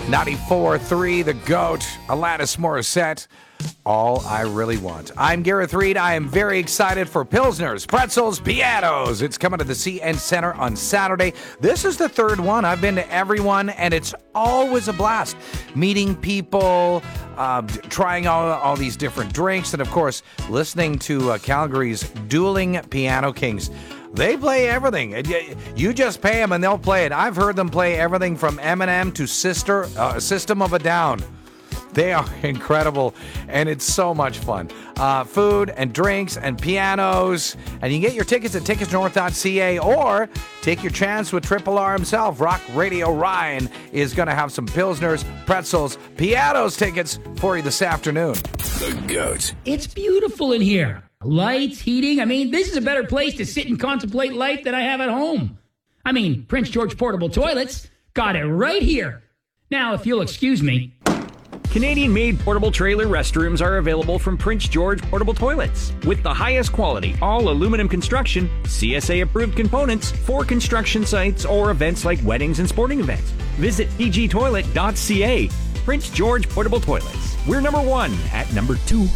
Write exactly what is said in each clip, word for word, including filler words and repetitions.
ninety-four three, The Goat, Alanis Morissette, All I Really Want. I'm Gareth Reed. I am very excited for Pilsners, Pretzels, Pianos. It's coming to the C N Center on Saturday. This is the third one. I've been to every one, and it's always a blast. Meeting people, uh, trying all, all these different drinks, and, of course, listening to uh, Calgary's dueling piano kings. They play everything. You just pay them and they'll play it. I've heard them play everything from Eminem to Sister, uh, System of a Down. They are incredible, and it's so much fun. Uh, food and drinks and pianos. And you can get your tickets at tickets north dot c a or take your chance with Triple R himself. Rock Radio Ryan is going to have some Pilsners, Pretzels, Pianos tickets for you this afternoon. The Goat. It's beautiful in here. Lights, heating. I mean, this is a better place to sit and contemplate life than I have at home. I mean, Prince George Portable Toilets got it right here. Now, if you'll excuse me. Canadian-made portable trailer restrooms are available from Prince George Portable Toilets. With the highest quality, all aluminum construction, C S A-approved components for construction sites or events like weddings and sporting events. Visit p g toilet dot c a. Prince George Portable Toilets. We're number one at number two.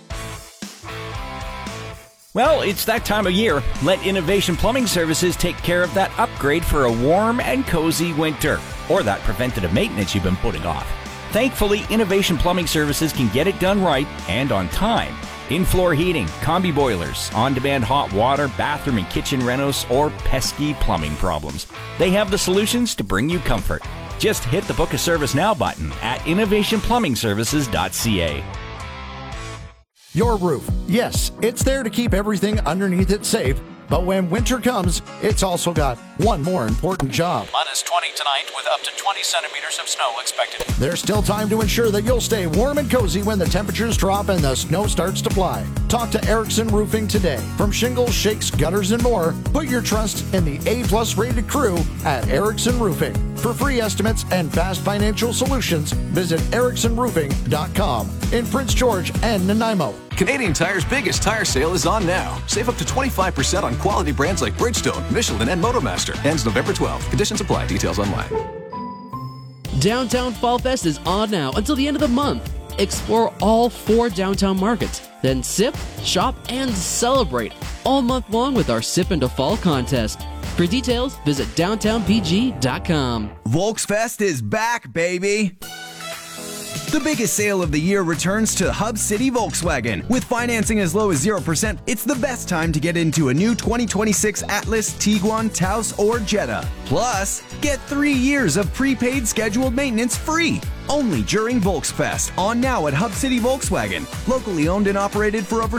Well, it's that time of year. Let Innovation Plumbing Services take care of that upgrade for a warm and cozy winter, or that preventative maintenance you've been putting off. Thankfully, Innovation Plumbing Services can get it done right and on time. In-floor heating, combi boilers, on-demand hot water, bathroom and kitchen renos, or pesky plumbing problems. They have the solutions to bring you comfort. Just hit the Book a Service Now button at innovation plumbing services dot c a. Your roof. Yes, it's there to keep everything underneath it safe, but when winter comes, it's also got one more important job. Minus twenty tonight with up to twenty centimeters of snow expected. There's still time to ensure that you'll stay warm and cozy when the temperatures drop and the snow starts to fly. Talk to Erickson Roofing today. From shingles, shakes, gutters, and more, put your trust in the A-plus rated crew at Erickson Roofing. For free estimates and fast financial solutions, visit erickson roofing dot com in Prince George and Nanaimo. Canadian Tire's biggest tire sale is on now. Save up to twenty-five percent on quality brands like Bridgestone, Michelin, and Motomaster. Ends November twelfth. Conditions apply. Details online. Downtown Fall Fest is on now until the end of the month. Explore all four downtown markets, then sip, shop, and celebrate all month long with our Sip into Fall contest. For details, visit downtown p g dot com. Volksfest is back, baby! The biggest sale of the year returns to Hub City Volkswagen. With financing as low as zero percent, it's the best time to get into a new twenty twenty-six Atlas, Tiguan, Taos, or Jetta. Plus, get three years of prepaid scheduled maintenance free. Only during Volksfest. On now at Hub City Volkswagen. Locally owned and operated for over